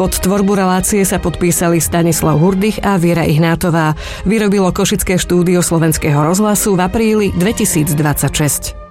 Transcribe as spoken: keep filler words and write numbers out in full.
Pod tvorbu relácie sa podpísali Stanislav Hurdych a Viera Ihnátová. Vyrobilo Košické štúdio Slovenského rozhlasu v apríli dvetisícdvadsaťšesť.